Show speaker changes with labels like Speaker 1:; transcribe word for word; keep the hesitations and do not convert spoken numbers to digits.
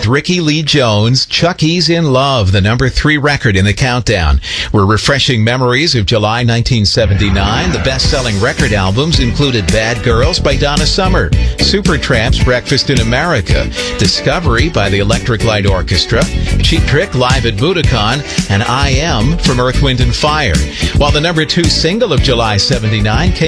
Speaker 1: Ricky Lee Jones, Chucky's in Love, the number three record in the countdown. We're refreshing memories of July nineteen seventy-nine. The best-selling record albums included Bad Girls by Donna Summer, Supertramp's Breakfast in America, Discovery by the Electric Light Orchestra, Cheap Trick Live at Budokan, and I Am from Earth, Wind and Fire. While the number two single of July seventy-nine came